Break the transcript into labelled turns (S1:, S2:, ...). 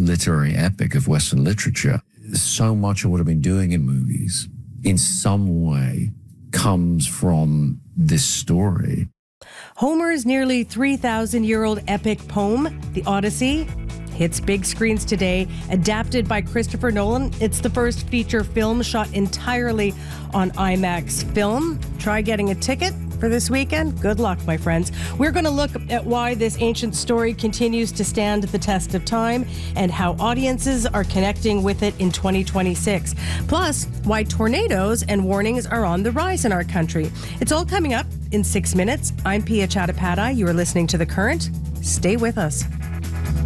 S1: literary epic of Western literature. So much of what I've been doing in movies, in some way, comes from this story.
S2: Homer's nearly 3,000-year-old epic poem, The Odyssey, hits big screens today. Adapted by Christopher Nolan, it's the first feature film shot entirely on IMAX film. Try getting a ticket for this weekend. Good luck, my friends. We're going to look at why this ancient story continues to stand the test of time and how audiences are connecting with it in 2026. Plus, why tornadoes and warnings are on the rise in our country. It's all coming up in 6 minutes. I'm Pia Chattopadhyay. You are listening to The Current. Stay with us.